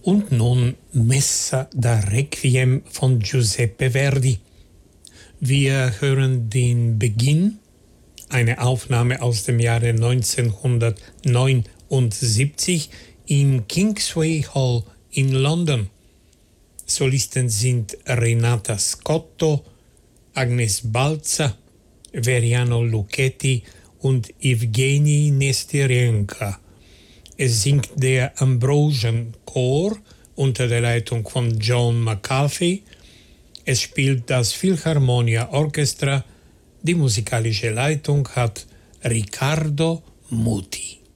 Und nun Messa da Requiem von Giuseppe Verdi. Wir hören den Beginn, eine Aufnahme aus dem Jahre 1979 im Kingsway Hall in London. Solisten sind Renata Scotto, Agnes Balza, Veriano Lucchetti und Evgeny Nesterenko. Es singt der Ambrosian Chor unter der Leitung von John McCarthy. Es spielt das Philharmonia Orchestra. Die musikalische Leitung hat Riccardo Muti.